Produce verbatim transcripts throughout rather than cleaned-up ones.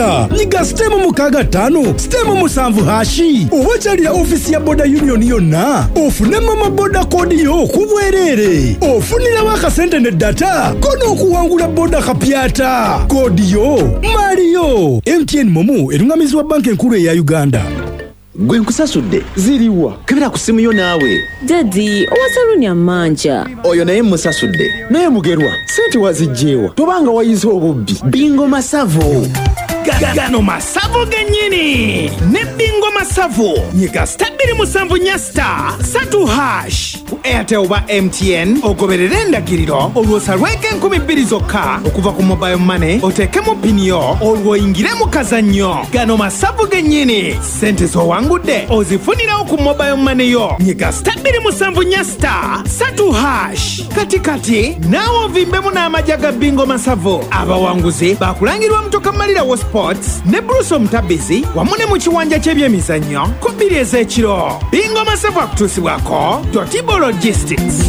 data nyiga stemu mukaga tano stemu musanvu hashi owajalira ofisi ya boda union yonna ofunemu amaboda kodi yo kubwerere ofunira wakasente ne data kono okuwangula boda kapyata kodi yo Mario M T N Momo erungamizwa banki enkulu ya Uganda. Gwe nkusasudde ziriwa kebera ku simu yo naawe. Daddy owasaluni amanja Oyo naye musasudde naye mugerwa sente wazijjeewa tobanga wayize obubbi. Bingo Masavo Gano Masavo genyini ne Bingo Masavo nyiga stabili musanvu nyasta satu hash ku Airtel oba M T N ogoberere endagiriro olwosalweke enkumi bbiri zokka okuva ku mobile money otekemu pini yo olwoyingire mu kazannyo. Gano Masavo genyini sente zowangudde ozifunirawo ku mobile money yo nyiga stabili musanvu nyasta satu hash katikati naawe ovimbemu n'amajaga Bingo Masavo. Abawanguzi bakulangirwa mutoka malira wo sports ne Bruce Mutabizi wamu ne mu kiwanja ky'ebyemizannyo ku bbiri ez'ekiro. Bingo Masavo akutuusibwako Dotibo Logistics.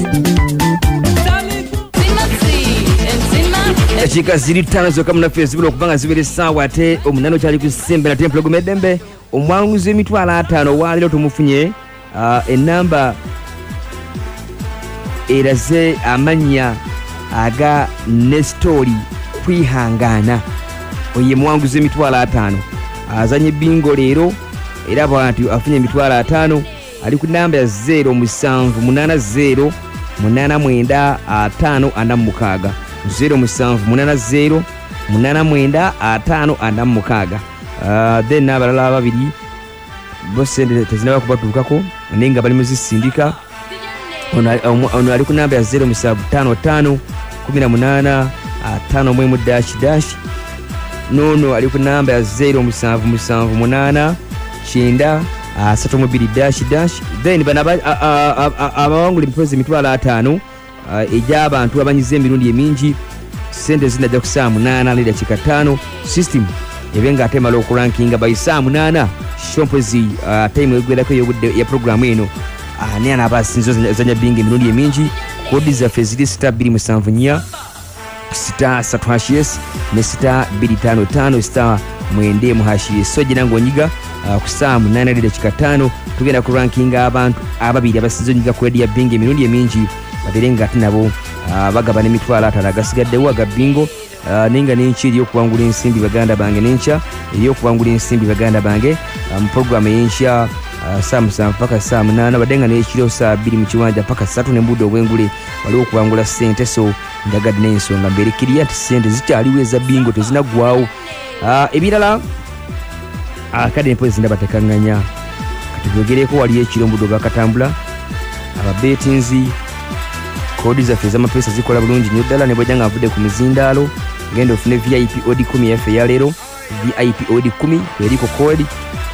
Dakika ziri ttaano zokka munafe zibula okubanga zibeera essaawa ate omunana okyali ku Sembe nate empologoma eddembe omwanguzi emitwalo ataano waaliro tumufunye uh, ennamba eraze amannya aga Nestori Kwihangana oye mwanguzi emitwalo ataano azanye bingo leero era bw'ati afunye emitwalo ataano ali ku namba ya zero musanvu munana zero munana mwenda ataano ana mukaaga zero musanvu munana zero munana mwenda ataano ana mukaaga. Uh, then abalala babiri bosende tezinaba kubatuukako nenga bali muzisindika ono ali ku namba ya zero musanvu ttaano ttaano kumi na munaana ataano mwemu dash dash nono ali ku namba ya zero musanvu musanvu munaana kyenda asatu mu bbiri dash dash. Then bana abawangula emipozi emitwalo ataano egy'abantu abanyiza emirundi emingi sente zinajja ku saa munaana n'eddakiika ttaano system ebenga ate emala okurankinga by saa munaana shompozi time egwerako ey'obudde ya programu eno ani anaaba asinze zanya binga emirundi emingi kodi zaffe ziri sita bbiri musanvu nnya sita satu hashes ne sita bbiri ttaano ttaano sita mwenda emu hashes. So gira ng'onyiga uh, ku saa munaana n'eddakiika ttaano tugenda ku rankinga abantu ababiri abasinze onyiga ku ya binga emirundi emingi babeere nga ate nabo uh, bagaba n'emitwalo ataano agasigaddewo aga bingo uh, nenga n'enki ery'okuwangula ensimbi baganda bange n'enkya ery'okuwangula ensimbi baganda bange mu um, programu ey'enkya uh, saa musanvu paka saa munaana badde nga n'ekiro saa bbiri mu kiwanja paka ssatu n'embudde obwengule waliwo okuwangula ssente. So ndagadde n'ensonga mberekirya nti ssente zikyaliwo eza bingo tezinaggwawo. Uh, ebirala akadde empozi ndaba tekanganya kati byogereko waliyo ekiro mbudde bwakatambula ababetinzi kodi zaffe ez'amapeesa zikola bulungi nnyo ddala ne bwajja nga nvudde ku mizindaalo genda ofune V I P odi kumi yaffe eya leero V I P odi kumi eriko kodi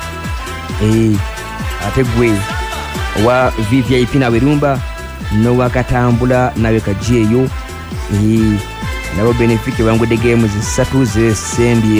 eh ate gwe wa V I P nawe rumba n'owakatambula nawe kajeeyo eh nabo benefike bangudde games ssatu ze sendi